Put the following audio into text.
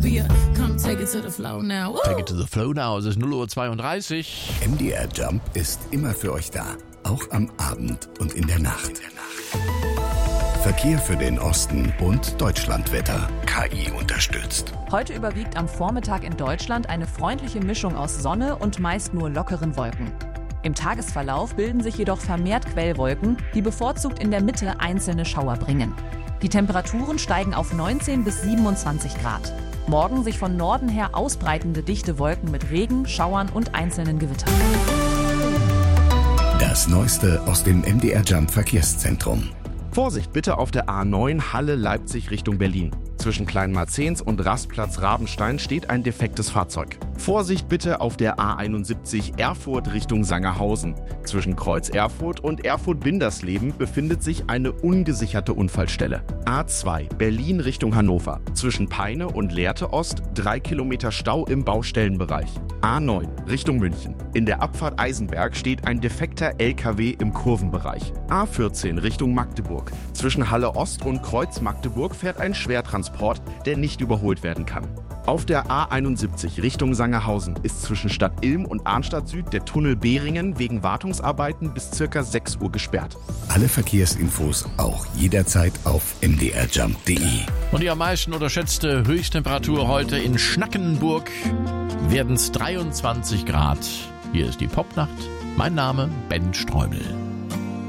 utopia. Come take it to the flow now. Woo! Take it to the flow now, es ist 0:32 Uhr. MDR Jump ist immer für euch da, auch am Abend und in der Nacht. Verkehr für den Osten und Deutschlandwetter. KI unterstützt. Heute überwiegt am Vormittag in Deutschland eine freundliche Mischung aus Sonne und meist nur lockeren Wolken. Im Tagesverlauf bilden sich jedoch vermehrt Quellwolken, die bevorzugt in der Mitte einzelne Schauer bringen. Die Temperaturen steigen auf 19 bis 27 Grad. Morgen sich von Norden her ausbreitende dichte Wolken mit Regen, Schauern und einzelnen Gewittern. Das Neueste aus dem MDR Jump Verkehrszentrum. Vorsicht bitte auf der A9 Halle-Leipzig Richtung Berlin. Zwischen Kleinmarzens und Rastplatz Rabenstein steht ein defektes Fahrzeug. Vorsicht bitte auf der A71 Erfurt Richtung Sangerhausen. Zwischen Kreuz Erfurt und Erfurt-Bindersleben befindet sich eine ungesicherte Unfallstelle. A2 Berlin Richtung Hannover. Zwischen Peine und Lehrte Ost 3 Kilometer Stau im Baustellenbereich. A9 Richtung München. In der Abfahrt Eisenberg steht ein defekter LKW im Kurvenbereich. A14 Richtung Magdeburg. Zwischen Halle Ost und Kreuz Magdeburg fährt ein Schwertransport, der nicht überholt werden kann. Auf der A71 Richtung Sangerhausen ist zwischen Stadt Ilm und Arnstadt Süd der Tunnel Behringen wegen Wartungsarbeiten bis ca. 6 Uhr gesperrt. Alle Verkehrsinfos auch jederzeit auf mdrjump.de. Und die am meisten unterschätzte Höchsttemperatur heute in Schnackenburg werden es 23 Grad. Hier ist die Popnacht. Mein Name Ben Streubel.